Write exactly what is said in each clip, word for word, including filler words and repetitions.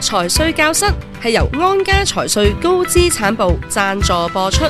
財稅教室係由安家財稅高資產部贊助播出。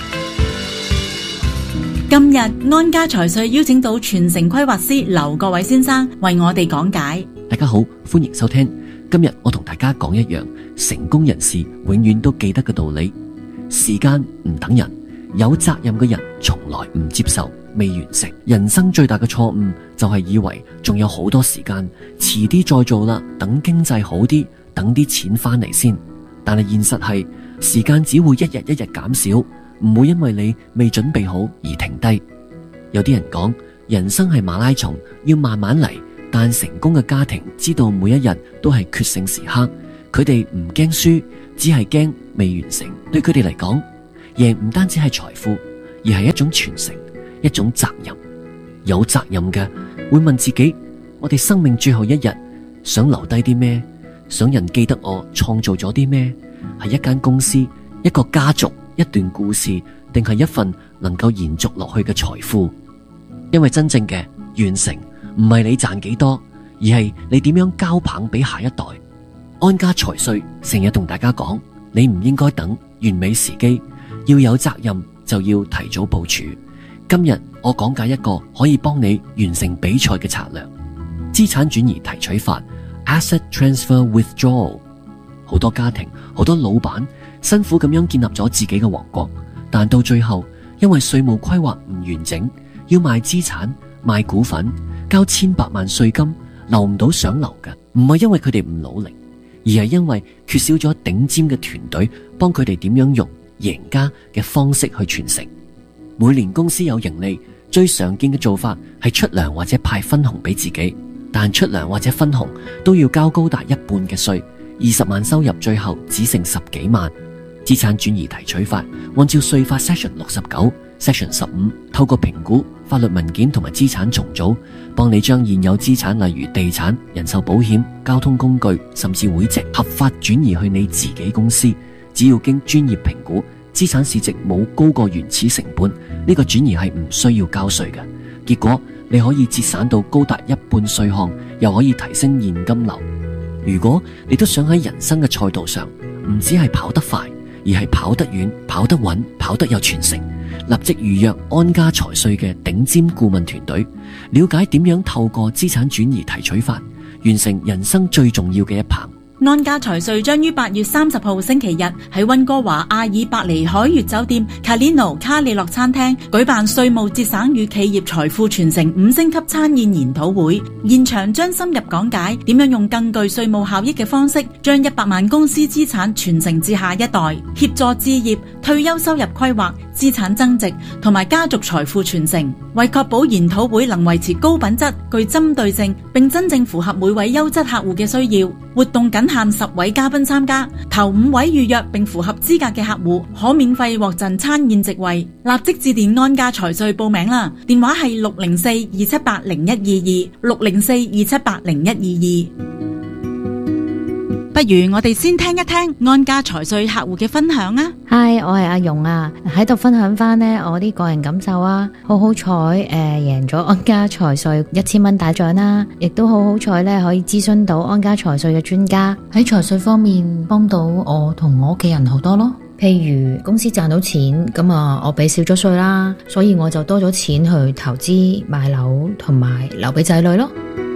今日安家財稅邀請到傳承規劃師劉國偉先生為我哋講解。 大家好，歡迎收聽。今日我同大家講一樣成功人士永遠都記得嘅道理：時間唔等人，有責任嘅人從來唔接受未完成。人生最大嘅錯誤就係以為仲有好多時間，遲啲再做啦，等經濟好啲，等啲錢翻嚟先。但係現實係，時間只會一日一日減少，唔會因為你未準備好而停低。有啲人講，人生係馬拉松，要慢慢嚟。但成功嘅家庭知道每一日都係決勝時刻，佢哋唔驚輸，只係驚未完成。對佢哋嚟講，贏唔單止係財富，而係一種傳承，一種責任。有責任嘅會問自己：我哋生命最後一日想留低啲咩？想人記得我創造咗啲咩？係一間公司、一個家族、一段故事，定係一份能夠延續落去嘅財富？因為真正嘅完成唔係你賺幾多，而係你點樣交棒俾下一代。安家財稅成日同大家講，你唔應該等完美時機，要有責任就要提早部署。今日我講解一個可以幫你完成比賽嘅策略：資產轉移提取法 （Asset Transfer Withdrawal）。好多家庭、好多老闆辛苦咁樣建立咗自己嘅王國，但到最後因為稅務規劃唔完整，要賣資產、賣股份，交千百萬稅金，留唔到想留嘅。唔係因為佢哋唔努力，而係因為缺少咗頂尖嘅團隊幫佢哋點樣用贏家嘅方式去傳承。每年公司有盈利，最常見嘅做法係出糧或者派分紅俾自己，但出糧或者分紅都要交高達一半嘅稅，二十萬收入最後只剩十幾萬。資產轉移提取法按照稅法 Section 六十九、Section 十五，透過評估法律文件同埋資產重組，幫你將現有資產例如地產、人壽保險、交通工具甚至會籍合法轉移去你自己公司。只要經專業評估，資產市值冇高過原始成本，呢個轉移係唔需要交稅嘅。結果你可以節省到高達一半稅項，又可以提升現金流。如果你都想喺人生嘅賽道上唔只係跑得快，而係跑得遠、跑得穩、跑得有傳承，立即預約安家財稅嘅頂尖顧問團隊，了解點樣透過資產轉移提取法完成人生最重要嘅一棒。 安家財稅將於八月三十號星期日喺溫哥華阿爾伯尼海悅酒店 Calino 卡里諾餐廳舉辦稅務節省與企業財富傳承五星級餐宴研討會，現場將深入講解點樣用更具稅務效益嘅方式，將一百萬公司資產傳承至下一代，協助置業、退休收入規劃、資產增值同埋家族財富傳承。為確保研討會能維持高品質、具針對性，並真正符合每位優質客戶嘅需要，活動僅限十位嘉賓參加，頭五位預約並符合資格嘅客戶可免費獲贈餐宴席位。立即致電安家財稅報名啦，電話係六零四二七八零一二二六零四二七八零一二二。不如我哋先聽一聽安家財稅客戶嘅分享啊。 Hi， 我係阿蓉啊，喺度分享翻呢我啲個人感受啊。好好彩誒，贏咗安家財稅一千蚊大獎啦，亦都好好彩咧，可以諮詢到安家財稅嘅專家，喺財稅方面幫到我同我屋企人好多咯。譬如公司賺到錢，咁啊我俾少咗稅啦，所以我就多咗錢去投資買樓同埋留俾仔女咯。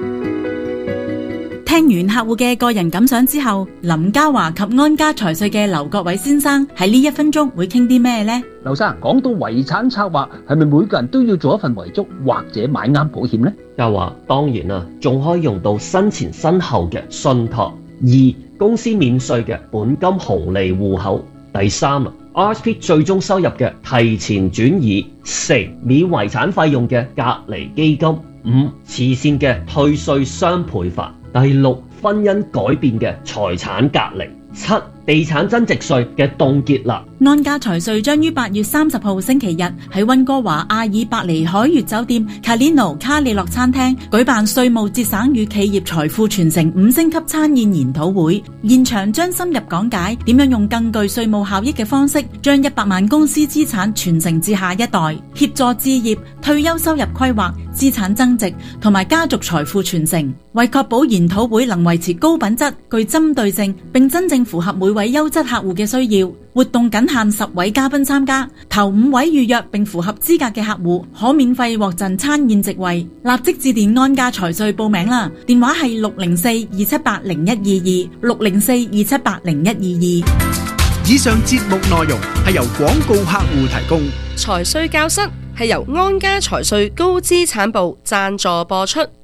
聽完客戶嘅個人感想之後，林嘉華及安家財稅嘅劉國偉先生喺呢一分鐘會傾啲咩呢？ 劉生，講到遺產策劃，係咪每個人都要做一份遺囑或者買啱保險呢？ 嘉華，當然啦，仲可以用到身前身後嘅信託。二、公司免稅嘅本金紅利戶口。第三啊 ，R S P 最終收入嘅提前轉移。四、免遺產費用嘅隔離基金。五、慈善嘅退稅雙倍法。第六，婚姻改變嘅財產隔離。七、 地產增值稅嘅凍結啦。 安家財稅將於八月三十號星期日喺溫哥華阿爾伯尼海悅酒店 Carlino 卡里諾餐廳舉辦稅務節省與企業財富傳承五星級餐宴研討會，現場將深入講解點樣用更具稅務效益嘅方式，將一百萬公司資產傳承至下一代，協助置業、退休收入規劃、資產增值同埋家族財富傳承。為確保研討會能維持高品質、具針對性，並真正符合每位優質客戶嘅需要，活動僅限十位嘉賓參加，頭五位預約並符合資格嘅客戶可免費獲贈餐宴席位。立即致電安家財稅報名啦，電話係六零四二七八零一二二六零四二七八零一二二。 以上節目內容係由廣告客戶提供。 財稅教室係由安家財稅高資產部贊助播出。